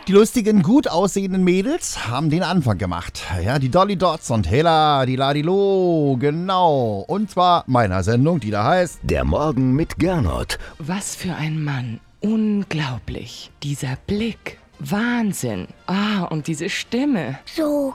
Die lustigen, gut aussehenden Mädels haben den Anfang gemacht. Ja, die Dolly Dots und Hella, die Ladilo, genau. Und zwar meiner Sendung, die da heißt Der Morgen mit Gernot. Was für ein Mann. Unglaublich. Dieser Blick. Wahnsinn. Und diese Stimme. So